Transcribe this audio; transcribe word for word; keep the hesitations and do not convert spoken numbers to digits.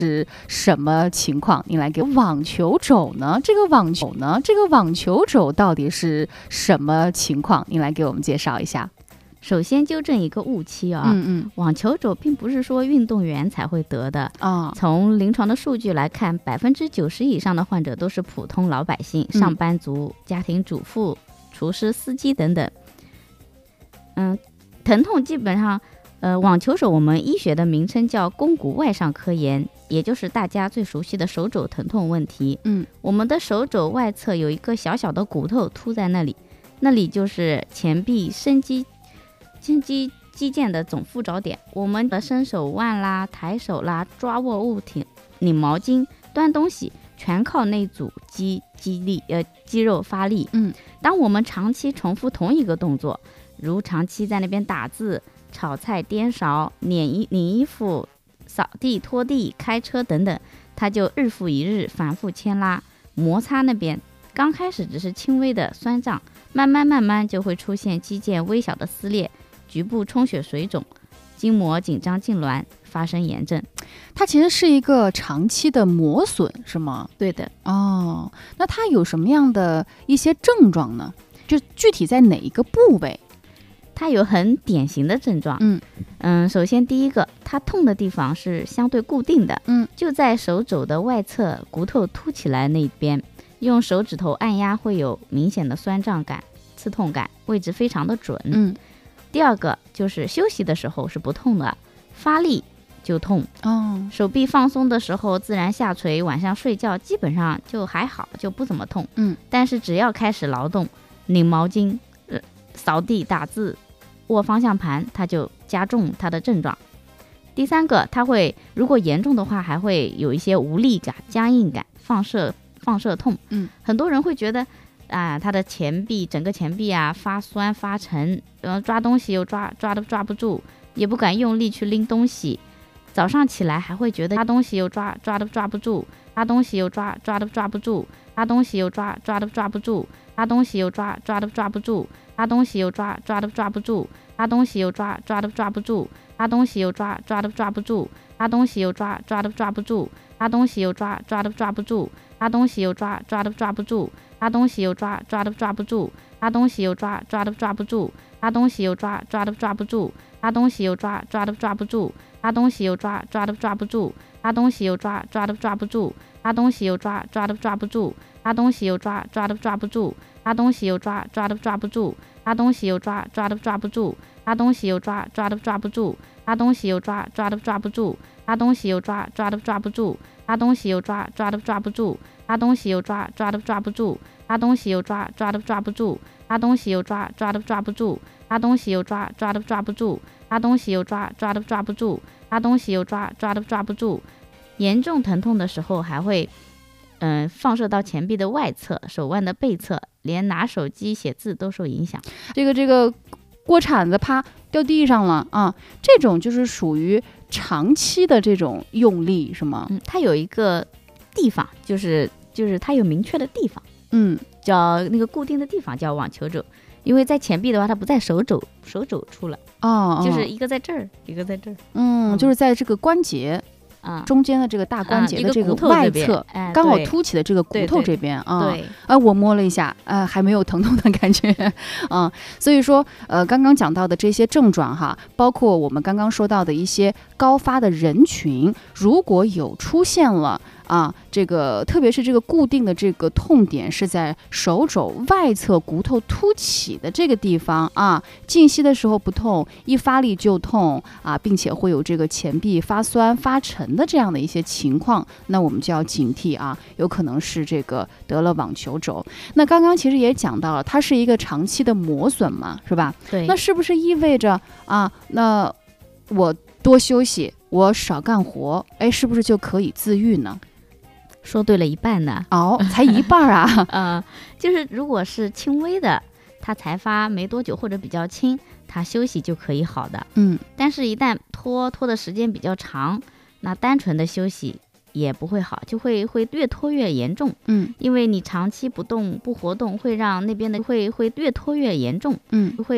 是什么情况？您来给网球肘呢？这个网球呢？这个网球肘到底是什么情况？您来给我们介绍一下。 首先纠正一个误区啊， 嗯嗯， 网球肘并不是说运动员才会得的啊。 从临床的数据来看，百分之九十以上的患者都是普通老百姓、 嗯、 上班族、家庭主妇、厨师、司机等等。嗯，疼痛基本上，呃，网球肘我们医学的名称叫肱骨外上髁炎，也就是大家最熟悉的手肘疼痛问题。 嗯， 我们的手肘外侧有一个小小的骨头凸在那里，那里就是前臂伸肌。伸肌肌腱的总附着点，我们的伸手腕啦、抬手啦、抓握物体、拧毛巾、端东西，全靠那组肌肌力呃肌肉发力。 嗯， 当我们长期重复同一个动作，如长期在那边打字、炒菜、颠勺、捻衣拧衣服、扫地、拖地、开车等等，它就日复一日反复牵拉摩擦那边。刚开始只是轻微的酸胀，慢慢慢慢就会出现肌腱微小的撕裂。局部充血水肿，筋膜紧张痉挛，发生炎症。 它其实是一个长期的磨损，是吗？ 对的。 哦，那它有什么样的一些症状呢？就具体在哪一个部位？ 它有很典型的症状。 嗯嗯，首先第一个，它痛的地方是相对固定的， 嗯， 就在手肘的外侧骨头凸起来那边，用手指头按压会有明显的酸胀感、刺痛感，位置非常的准。 嗯。 第二个就是休息的时候是不痛的，发力就痛。 哦， 手臂放松的时候自然下垂，晚上睡觉基本上就还好，就不怎么痛。 嗯， 但是只要开始劳动、拧毛巾、呃、扫地、打字、握方向盘，它就加重它的症状。第三个，它会如果严重的话，还会有一些无力感、僵硬感、放射放射痛。 嗯， 很多人会觉得。啊，他的前臂整个前臂啊发酸发沉，然后抓东西又抓抓都抓不住，也不敢用力去拎东西。早上起来还会觉得抓东西又抓抓都抓不住，抓东西又抓抓都抓不住，抓东西又抓抓都抓不住，抓东西又抓抓都抓不住，抓东西又抓抓都抓不住，抓东西又抓抓都抓不住，抓东西又抓抓都抓不住，抓东西又抓抓都抓不住，抓东西又抓抓都抓不住，抓东西又抓抓都抓不住。抓东西又抓抓都抓不住，抓东西又抓抓都抓不住，抓东西又抓抓都抓不住，抓东西又抓抓都抓不住，抓东西又抓抓都抓不住，抓东西又抓抓都抓不住，抓东西又抓抓都抓不住，抓东西又抓抓都抓不住，抓东西又抓抓都抓不住，抓东西又抓抓都抓不住，抓东西又抓抓都抓不住，抓东西又抓抓都抓不住，抓东西又抓抓都抓不住，抓东西又抓抓都抓不住，抓东西又抓抓都抓不住，抓东西又抓抓都抓不住，抓东西又抓抓都抓不住，抓东西又抓抓都抓不住，抓东西又抓抓都抓不住，抓东西又抓抓都抓不住。严重疼痛的时候还会嗯、呃、放射到前臂的外侧、手腕的背侧，连拿手机写字都受影响。 这个这个锅铲子啪掉地上了啊，这种就是属于长期的这种用力是吗？ 嗯，它有一个地方，就是就是它有明确的地方， 嗯， 叫那个固定的地方叫网球肘，因为在前臂的话，它不在手肘手肘处了， 哦， 就是一个在这儿，一个在这儿， 嗯，就是在这个关节。 啊， 中间的这个大关节的这个外侧， 嗯、 刚好凸起的这个骨头这边啊， 对， 啊，我摸了一下，呃，还没有疼痛的感觉啊，所以说，呃，刚刚讲到的这些症状哈，包括我们刚刚说到的一些高发的人群，如果有出现了。啊，这个特别是这个固定的这个痛点是在手肘外侧骨头凸起的这个地方啊，静息的时候不痛，一发力就痛啊，并且会有这个前臂发酸发沉的这样的一些情况，那我们就要警惕啊，有可能是这个得了网球肘。那刚刚其实也讲到了，它是一个长期的磨损嘛，是吧？ 对。 那是不是意味着啊，那我多休息，我少干活，哎，是不是就可以自愈呢？ 说对了一半呢。 哦，才一半啊。 呃，就是如果是轻微的，它才发没多久或者比较轻，它休息就可以好的。 嗯， 但是一旦拖拖的时间比较长，那单纯的休息也不会好，就会会越拖越严重。 嗯， 因为你长期不动不活动，会让那边的会会越拖越严重。 嗯， 会。